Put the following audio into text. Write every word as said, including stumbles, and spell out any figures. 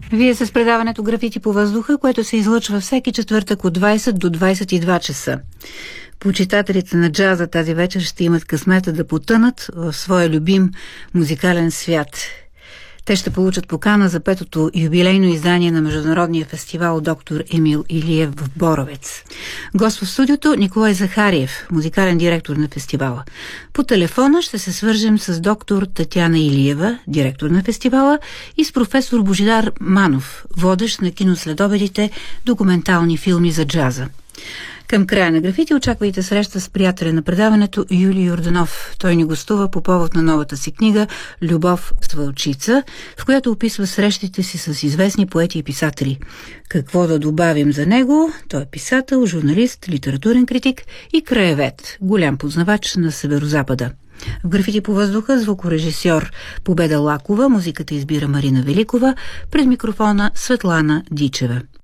Вие с предаването Графити по въздуха, което се излъчва всеки четвъртък от двайсет до двайсет и два часа. Почитателите на джаза тази вечер ще имат късмета да потънат в своя любим музикален свят. Те ще получат покана за петото юбилейно издание на Международния фестивал Доктор Емил Илиев в Боровец. Гост в студиото Николай Захариев, музикален директор на фестивала. По телефона ще се свържем с доктор Татяна Илиева, директор на фестивала, и с професор Божидар Манов, водещ на киноследобедите документални филми за джаза. Към края на Графити очаквайте среща с приятеля на предаването Юли Йорданов. Той ни гостува по повод на новата си книга «Любов с вълчица», в която описва срещите си с известни поети и писатели. Какво да добавим за него? Той е писател, журналист, литературен критик и краевед, голям познавач на Северозапада. В Графити по въздуха звукорежисьор Победа Лакова, музиката избира Марина Великова, пред микрофона Светлана Дичева.